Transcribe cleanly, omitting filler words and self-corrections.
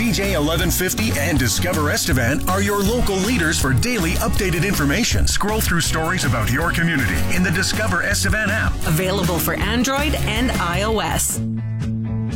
CJ 1150 and Discover Estevan are your local leaders for daily updated information. Scroll through stories about your community in the Discover Estevan app. Available for Android and iOS.